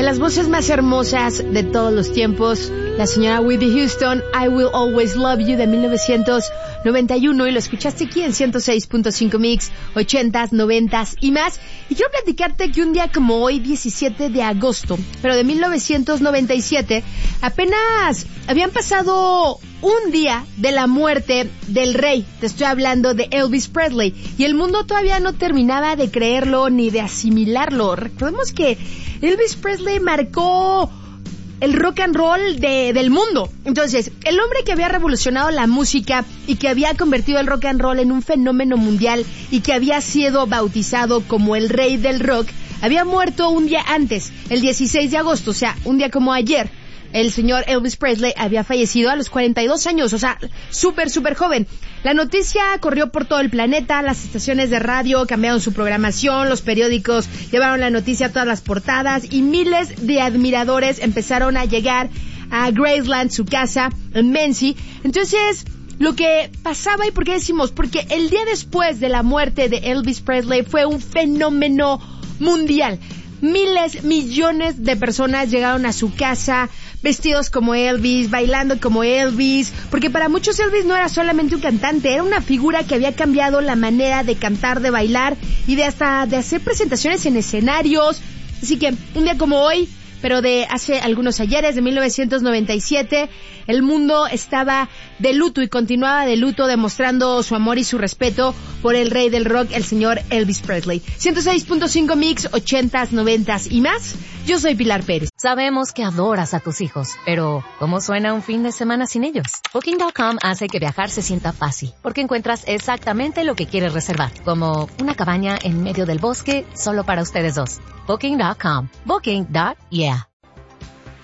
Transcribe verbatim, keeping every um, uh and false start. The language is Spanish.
las voces más hermosas de todos los tiempos, la señora Whitney Houston, I Will Always Love You de mil novecientos noventa y uno, y lo escuchaste aquí en ciento seis punto cinco Mix, ochentas, noventas y más. Y quiero platicarte que un día como hoy, diecisiete de agosto, pero de mil novecientos noventa y siete, apenas habían pasado un día de la muerte del rey. Te estoy hablando de Elvis Presley, y el mundo todavía no terminaba de creerlo ni de asimilarlo. Recordemos que Elvis Presley marcó el rock and roll de, del mundo. Entonces, el hombre que había revolucionado la música y que había convertido el rock and roll en un fenómeno mundial y que había sido bautizado como el rey del rock, había muerto un día antes, el dieciséis de agosto, o sea, un día como ayer. El señor Elvis Presley había fallecido a los cuarenta y dos años, o sea, súper, súper joven. La noticia corrió por todo el planeta, las estaciones de radio cambiaron su programación, los periódicos llevaron la noticia a todas las portadas y miles de admiradores empezaron a llegar a Graceland, su casa en Mency. Entonces, lo que pasaba, ¿y por qué decimos? Porque el día después de la muerte de Elvis Presley fue un fenómeno mundial. Miles, millones de personas llegaron a su casa vestidos como Elvis, bailando como Elvis, porque para muchos Elvis no era solamente un cantante, era una figura que había cambiado la manera de cantar, de bailar y de hasta de hacer presentaciones en escenarios. Así que un día como hoy, pero de hace algunos ayeres, de mil novecientos noventa y siete, el mundo estaba de luto y continuaba de luto, demostrando su amor y su respeto por el rey del rock, el señor Elvis Presley. ciento seis punto cinco Mix, ochentas, noventas y más. Yo soy Pilar Pérez. Sabemos que adoras a tus hijos, pero ¿cómo suena un fin de semana sin ellos? Booking punto com hace que viajar se sienta fácil, porque encuentras exactamente lo que quieres reservar, como una cabaña en medio del bosque solo para ustedes dos. Booking punto com. Booking. Yeah.